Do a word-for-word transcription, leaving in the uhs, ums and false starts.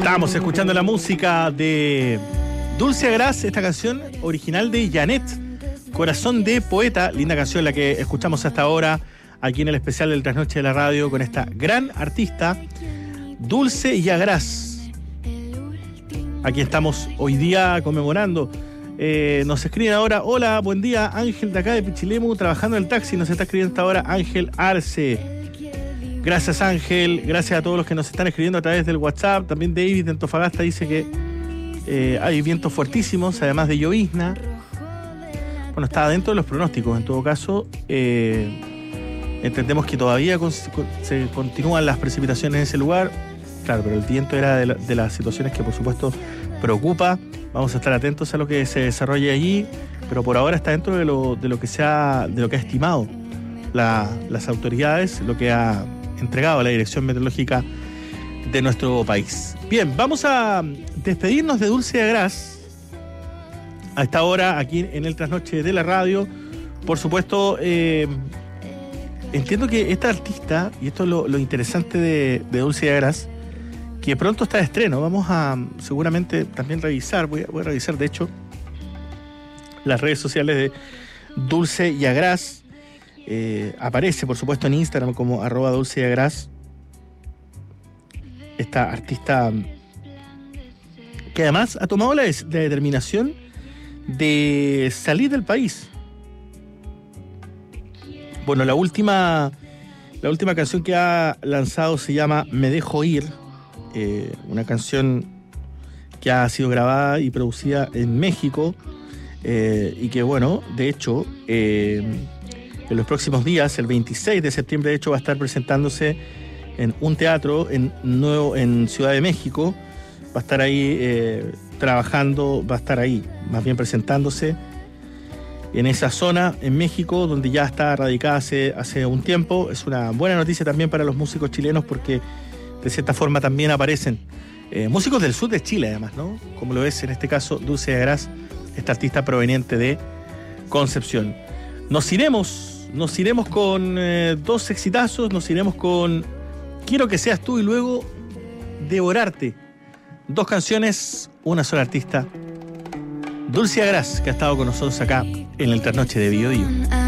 Estamos escuchando la música de Dulce Agraz, esta canción original de Janet, Corazón de Poeta, linda canción la que escuchamos hasta ahora aquí en el especial del Trasnoche de la Radio con esta gran artista, Dulce Agraz. Aquí estamos hoy día conmemorando. Eh, nos escriben ahora, hola, buen día, Ángel de acá de Pichilemu, trabajando en el taxi, nos está escribiendo hasta ahora Ángel Arce. Gracias Ángel, gracias a todos los que nos están escribiendo a través del WhatsApp. También David de Antofagasta dice que eh, hay vientos fuertísimos, además de llovizna. Bueno, está dentro de los pronósticos, en todo caso. Eh, entendemos que todavía con, con, se continúan las precipitaciones en ese lugar. Claro, pero el viento era de, la, de las situaciones que por supuesto preocupa. Vamos a estar atentos a lo que se desarrolle allí, pero por ahora está dentro de lo, de lo que se ha, de lo que ha estimado la, las autoridades, lo que ha entregado a la Dirección Meteorológica de nuestro país. Bien, vamos a despedirnos de Dulce Agraz a esta hora aquí en el Trasnoche de la Radio. Por supuesto, eh, entiendo que esta artista, y esto es lo, lo interesante de, de Dulce Agraz, que pronto está de estreno. Vamos a seguramente también revisar, voy a, voy a revisar de hecho las redes sociales de Dulce Agraz. Eh, aparece por supuesto en Instagram como arroba Dulce Agraz, esta artista que además ha tomado la, la determinación de salir del país. Bueno, la última la última canción que ha lanzado se llama Me Dejo Ir, eh, una canción que ha sido grabada y producida en México, eh, y que bueno, de hecho eh, en los próximos días, el veintiséis de septiembre, de hecho, va a estar presentándose en un teatro en, nuevo, en Ciudad de México. Va a estar ahí eh, trabajando, va a estar ahí, más bien presentándose en esa zona, en México, donde ya está radicada hace, hace un tiempo. Es una buena noticia también para los músicos chilenos porque de cierta forma también aparecen eh, músicos del sur de Chile, además, ¿no? Como lo es en este caso Dulce Agraz, esta artista proveniente de Concepción. Nos iremos... Nos iremos con eh, dos exitazos, nos iremos con Quiero que seas tú y luego Devorarte. Dos canciones, una sola artista. Dulce Agraz, que ha estado con nosotros acá en el Trasnoche de Bio Bio.